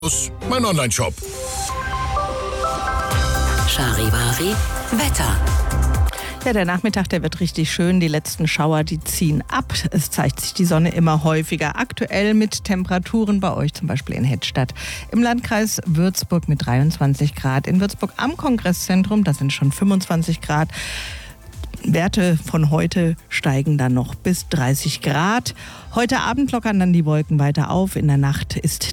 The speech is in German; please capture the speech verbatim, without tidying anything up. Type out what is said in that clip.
Mein Onlineshop. Charivari Wetter. Ja, der Nachmittag, der wird richtig schön. Die letzten Schauer, die ziehen ab. Es zeigt sich die Sonne immer häufiger. Aktuell mit Temperaturen bei euch, zum Beispiel in Hettstadt. Im Landkreis Würzburg mit dreiundzwanzig Grad. In Würzburg am Kongresszentrum, das sind schon fünfundzwanzig Grad. Werte von heute steigen dann noch bis dreißig Grad. Heute Abend lockern dann die Wolken weiter auf. In der Nacht ist